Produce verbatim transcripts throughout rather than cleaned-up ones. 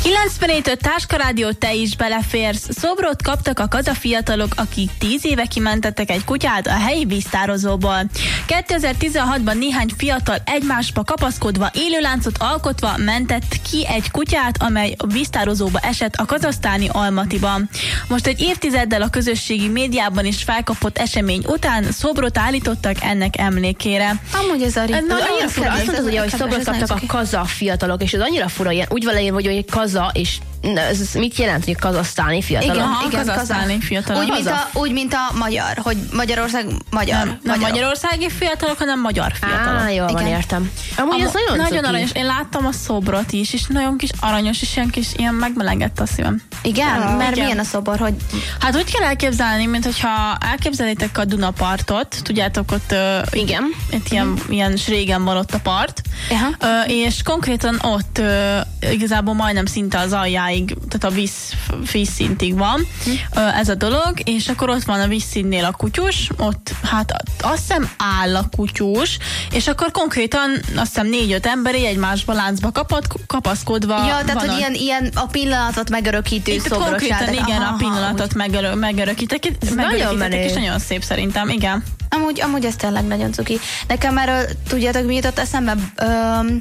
kilencvenöt Táska Rádió, te is beleférsz. Szobrot kaptak a kazafiatalok, akik tíz éve kimentettek egy kutyát a helyi víztározóból. kétezer-tizenhatban néhány fiatal egymásba kapaszkodva, élőláncot alkotva mentett ki egy kutyát, amely a víztározóba esett a kazahsztáni Almatiban. Most egy évtizeddel a közösségi médiában is felkapott esemény után szobrot állítottak ennek emlékére. Amúgy ez a rit- annyira fura, azt mondtad ugye, hogy szobrot kaptak a kazah fiatalok, és ez annyira fura, ilyen, úgy van leírva, hogy egy kaza, és ez, ez mit jelent, hogy kazahsztáni fiatalok? Igen, Aha, igen, kazahsztáni fiatalok. Úgy mint, a, úgy, mint a magyar, hogy Magyarország magyar. Nem, nem magyarországi fiatalok, hanem magyar fiatalok. Á, jól van, értem. Amúgy Amú, ez nagyon Nagyon cuki. aranyos. Én láttam a szobrot is, és nagyon kis aranyos, és ilyen kis, ilyen megmelegett a szívem. Igen? Ja, Mert igen. milyen a szobor, hogy... Hát úgy kell elképzelni, mint hogyha elképzelitek a Dunapartot, tudjátok, ott uh, Igen. Itt ilyen, uh-huh. ilyen régen van ott a part, Aha. uh, és konkrétan ott uh, igazából majdnem szinte az aljáig, tehát a víz, vízszintig van uh-huh. uh, ez a dolog, és akkor ott van a vízszínnél a kutyus, ott hát azt hiszem áll a kutyus, és akkor konkrétan azt hiszem négy-öt emberi egymásba láncba kapat, kapaszkodva. Ja, tehát, van hogy a... ilyen, ilyen a pillanatot megörökítő Itt szobros konkrétan játék. igen, Aha, a pillanatot úgy. megörö, megörökítek, nagyon menő. és nagyon szép szerintem, igen. Amúgy, amúgy ez tényleg nagyon cuki. Nekem erről, tudjátok, mi jutott eszembe? Öm,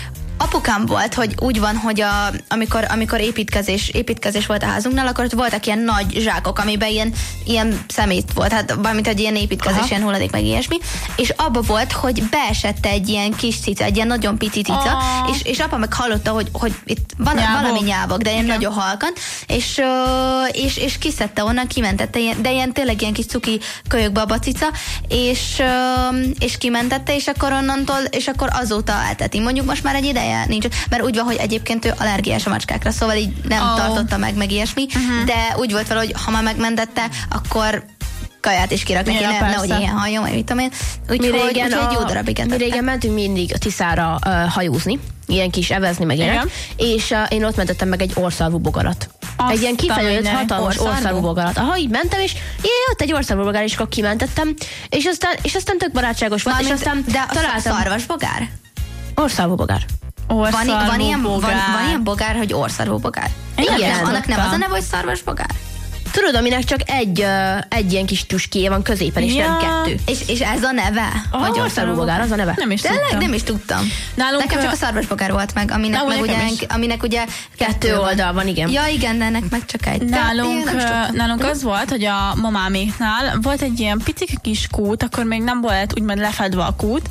apukám volt, hogy úgy van, hogy a, amikor, amikor építkezés, építkezés volt a házunknál, akkor ott voltak ilyen nagy zsákok, amiben ilyen, ilyen szemét volt, hát valamint egy ilyen építkezés, Aha. ilyen hulladék, meg ilyesmi, és abba volt, hogy beesett egy ilyen kis cica, egy ilyen nagyon pici cica, Ah. és, és apa meg hallotta, hogy, hogy itt van Nyávok. valami nyávok, de ilyen Igen. nagyon halkan, és, ö, és, és kiszedte onnan, kimentette, ilyen, de ilyen tényleg ilyen kis cuki kölyökbe a bacica, és, ö, és kimentette, és akkor onnantól, és akkor azóta elteti. Mondjuk most már egy ideje nincs, mert úgy van, hogy egyébként ő allergiás a macskákra, szóval így nem Oh. tartotta meg, meg ilyesmi, uh-huh. de úgy volt vele, hogy ha már megmentette, akkor kaját is kirak neki, Ja, ne, persze. nehogy ilyen halljon, vagy mit tudom én. Úgyhogy Mi úgy, régen, úgy, egy jó a, darabig mi etette. régen mentünk mindig a Tiszára uh, hajózni, ilyen kis evezni, meg ilyenek, és uh, én ott mentettem meg egy orszarvú bogarat. Azt egy ilyen kifejezett a mindenit. hatalmas Orszarvú? orszarvú bogarat. Aha, így mentem, és jé, ott egy orszarvú bogár, és akkor kimentettem, és aztán, és aztán tök barátságos volt, és Mármint- aztán de a találtam szarvasbogár? orszarvú bogár. Van, van, ilyen, van, bogár. van ilyen bogár, hogy orszarvú bogár? Igen, Igen, annak nem tudtam. az a neve, hogy szarvasbogár? Tudod, aminek csak egy, uh, egy ilyen kis tüskéje van középen, és Ja. nem kettő. És, és ez a neve? Vagy orszarvú bogár, az a neve. Nem is Tényleg? tudtam. Nem is tudtam. Nálunk, Nekem csak ö, a szarvasbogár volt meg, aminek, Na, meg nekem ugye, is. aminek ugye Kettő van. oldal van, igen. Ja, igen, de ennek meg csak egy. De én Nálunk, nem is tudtam. nálunk az volt, hogy a mamáméknál volt egy ilyen picike kis kút, akkor még nem volt úgymond lefedve a kút,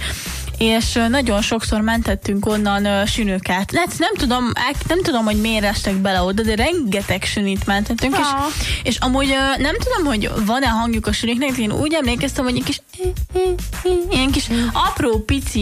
és ö, nagyon sokszor mentettünk onnan ö, sünöket. Nem, nem, tudom, el- nem tudom, hogy miért estek bele oda, de rengeteg sünit mentettünk, és, Ah. és amúgy ö, nem tudom, hogy van-e hangjuk a sünöknek, de én úgy emlékeztem, hogy egy kis ilyen kis apró pici